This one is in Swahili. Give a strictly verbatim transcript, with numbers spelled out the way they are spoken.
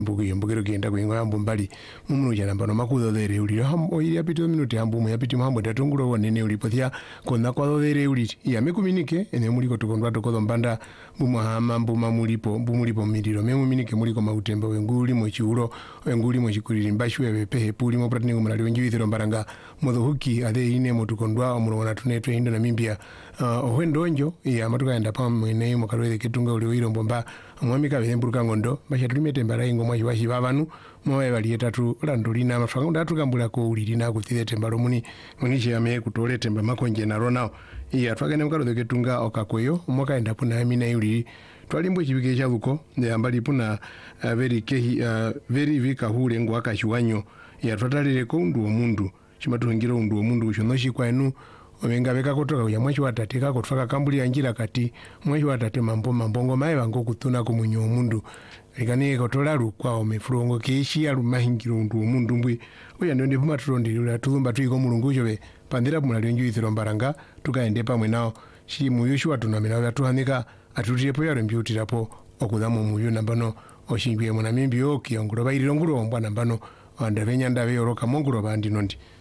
mbugu yembugero genda kuingo yambu mbali mumunu jana mbano makudo dhere uli hambo ili apito minuti yambu mu yapiti mambo tatungulo wanene uli pothia konna kwa dhere uli ya mekuminike ene muliko tukondwa tokodo mbanda bumahama mbuma mulipo bumulipo midiro memu minike muliko mautemba wenguli mo chiulo wenguli mo chikuliri mbashwe bepe puli mo pratni ngumali wenji withiro mbaranga modo huki ade ine mo tukondwa omurona tunetwe indo na mimbia uh, ohwendonjo ya matuka enda pa mwene mo kalwele ketunga uli wiro mbomba mwami ka bemburuka ngondo basha tulimete mbara ingo mwa washi babanu mwe bali etatu landulina mafanga ndatu kambula ko ulirina kuthire tembalo muni mwinishe ame kutole temba makonje na ronao iya twagene mukalo ketunga okakweyo moka enda puna amina yuli twalimbo chibike chabuko ne ambali puna uh, very kehi uh, very vika hule ngo akashiwanyo ya twatalire ko ndu omundu chimatuhingiro ndu omundu ushonoshi kwa enu omenga beka kotoka ya mwachi watateka kotfaka kambuli yanjira kati mwachi watate mambo mambongo mae bango kutuna ko munyo omundu ikane kotola lukwa omefulongo keshi ya lumahingiro ndu omundu mbwi oya ndio ndipuma tulondirira tulumba tuiko mulungu jobe pandira mula lyenju ithiro mbaranga tukaende pamwe nao shi muyushu watunamira yatuhanika atutirepo yaro mbyutirapo okudamo muyu nambano oshimbye muna mimbi okiyonguro bayiriro nguro ombwa nambano andavenya ndave yoroka monguro bandi nondi